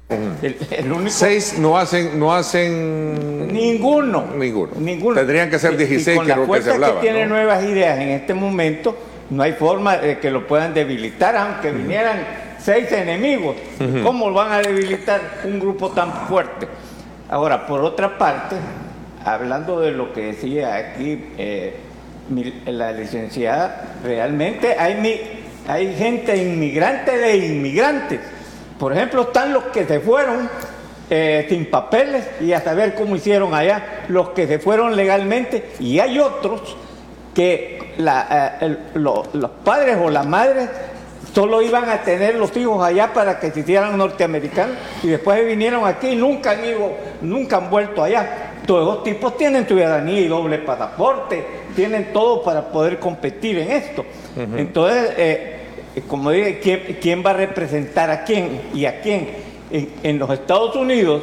El único... 6 no hacen... Ninguno. Tendrían que ser 16, con la creo que se hablaba, que tiene ¿no? Nuevas Ideas en este momento, no hay forma de que lo puedan debilitar, aunque vinieran 6 enemigos. ¿Cómo van a debilitar un grupo tan fuerte? Ahora, por otra parte, hablando de lo que decía aquí la licenciada, realmente hay gente inmigrante de inmigrantes. Por ejemplo, están los que se fueron sin papeles y a saber cómo hicieron allá, los que se fueron legalmente, y hay otros que los padres o las madres solo iban a tener los hijos allá para que se hicieran norteamericanos y después vinieron aquí y nunca han vuelto allá. Todos esos tipos tienen ciudadanía y doble pasaporte, tienen todo para poder competir en esto. Entonces, como dije, ¿quién va a representar a quién y a quién? En los Estados Unidos,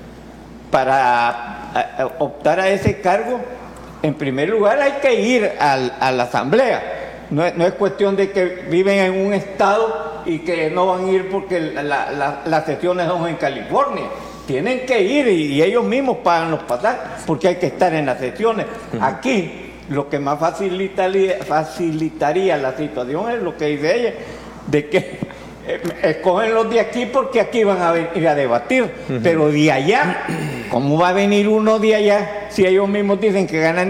para optar a ese cargo, en primer lugar hay que ir a la asamblea. No es cuestión de que viven en un estado y que no van a ir porque las sesiones son en California. Tienen que ir y ellos mismos pagan los pasajes porque hay que estar en las sesiones. Aquí lo que más facilitaría la situación es lo que dice ella, de que escogen los de aquí porque aquí van a venir a debatir, pero de allá, ¿cómo va a venir uno de allá si ellos mismos dicen que ganan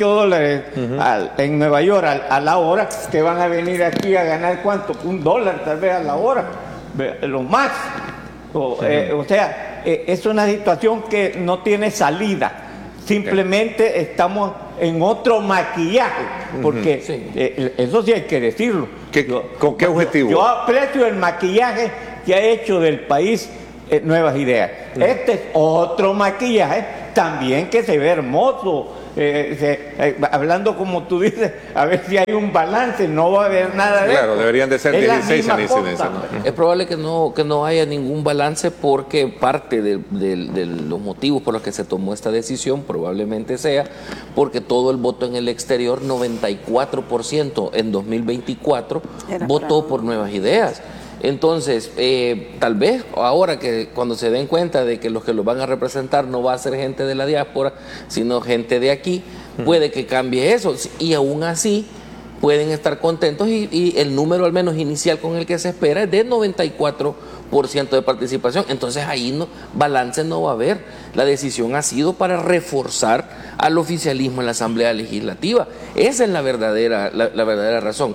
$18 en Nueva York a la hora, que van a venir aquí a ganar cuánto? $1 tal vez a la hora, lo más. O sea, es una situación que no tiene salida. Simplemente estamos en otro maquillaje, porque eso sí hay que decirlo. ¿Con qué objetivo? Yo aprecio el maquillaje que ha hecho del país Nuevas Ideas. Este es otro maquillaje también que se ve hermoso. Hablando como tú dices, a ver si hay un balance, no va a haber nada de Claro, esto. deberían de ser 16 en incidencia, ¿no? Es probable que no haya ningún balance porque parte de los motivos por los que se tomó esta decisión probablemente sea porque todo el voto en el exterior, 94% en 2024, votó por Nuevas Ideas. Entonces, tal vez ahora que cuando se den cuenta de que los que los van a representar no va a ser gente de la diáspora, sino gente de aquí, puede que cambie eso. Y aún así pueden estar contentos y el número al menos inicial con el que se espera es de 94% de participación. Entonces ahí balance no va a haber. La decisión ha sido para reforzar al oficialismo en la Asamblea Legislativa. Esa es la verdadera razón.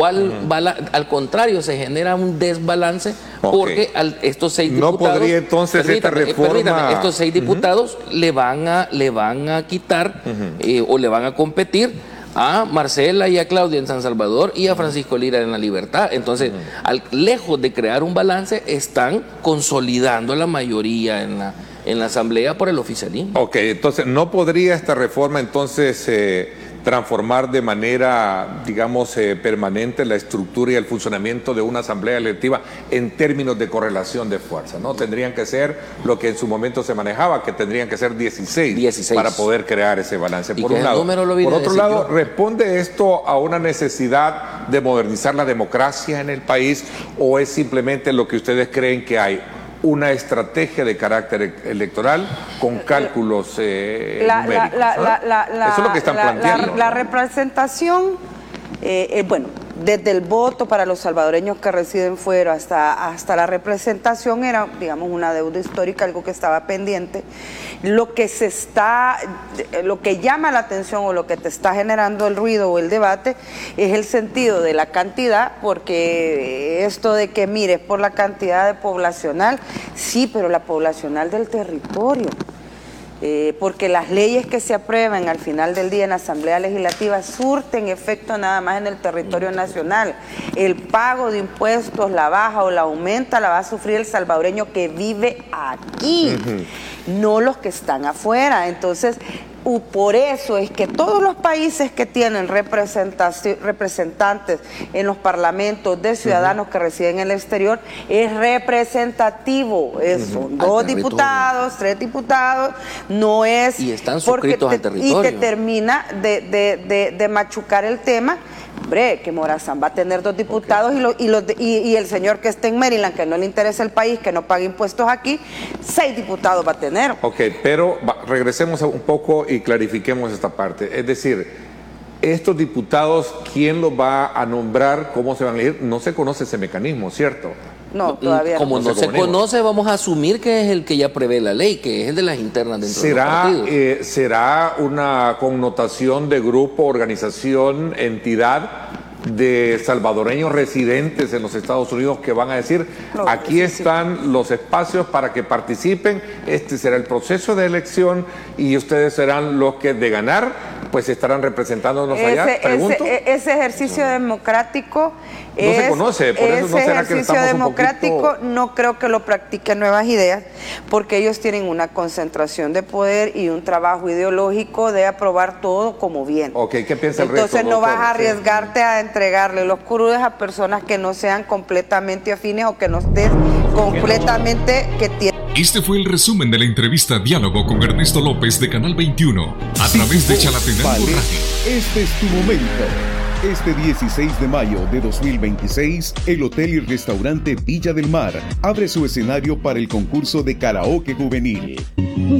Al contrario, se genera un desbalance porque estos 6 diputados... ¿No podría entonces esta reforma... estos 6 diputados le van a quitar o le van a competir a Marcela y a Claudia en San Salvador y a Francisco Lira en La Libertad. Entonces, lejos de crear un balance, están consolidando la mayoría en la Asamblea por el oficialismo. Ok, entonces, ¿no podría esta reforma entonces transformar de manera, digamos, permanente la estructura y el funcionamiento de una asamblea legislativa en términos de correlación de fuerza, ¿no? Tendrían que ser lo que en su momento se manejaba, que tendrían que ser 16 para poder crear ese balance, por un lado. Por otro lado, ¿responde esto a una necesidad de modernizar la democracia en el país o es simplemente lo que ustedes creen que hay? Una estrategia de carácter electoral con cálculos numéricos. Eso es lo que están planteando. La representación, bueno, desde el voto para los salvadoreños que residen fuera hasta la representación era, digamos, una deuda histórica, algo que estaba pendiente. Lo que llama la atención o lo que te está generando el ruido o el debate es el sentido de la cantidad, porque esto de que mires por la cantidad de poblacional, sí, pero la poblacional del territorio. Porque las leyes que se aprueban al final del día en la Asamblea Legislativa surten efecto nada más en el territorio nacional. El pago de impuestos, la baja o la aumenta, la va a sufrir el salvadoreño que vive aquí, no los que están afuera. Entonces, por eso es que todos los países que tienen representantes en los parlamentos de ciudadanos que residen en el exterior es representativo, son 2 diputados, 3 diputados, no es... Y están suscritos al territorio. Y te termina de machucar el tema Hombre, que Morazán va a tener 2 diputados y el señor que esté en Maryland, que no le interesa el país, que no pague impuestos aquí, 6 diputados va a tener. Ok, pero regresemos un poco y clarifiquemos esta parte. Es decir, estos diputados, ¿quién los va a nombrar? ¿Cómo se van a elegir? No se conoce ese mecanismo, ¿cierto? No, todavía como no se conoce, vamos a asumir que es el que ya prevé la ley, que es el de las internas dentro de los partidos. ¿Será una connotación de grupo, organización, entidad de salvadoreños residentes en los Estados Unidos que van a decir, aquí están los espacios para que participen, este será el proceso de elección y ustedes serán los que de ganar, pues estarán representándonos allá? Pregunto. Ese ejercicio democrático no se conoce, por eso no será que estamos democrático un poquito... no creo que lo practiquen Nuevas Ideas, porque ellos tienen una concentración de poder y un trabajo ideológico de aprobar todo como bien. Ok, ¿qué piensa el resto? Entonces no vas a arriesgarte a entregarle los curules a personas que no sean completamente afines o que no estés completamente que tienen. Este fue el resumen de la entrevista Diálogo con Ernesto López de Canal 21 a través de Chalatenango Radio. Este es tu momento. Este 16 de mayo de 2026, el Hotel y Restaurante Villa del Mar abre su escenario para el concurso de karaoke juvenil.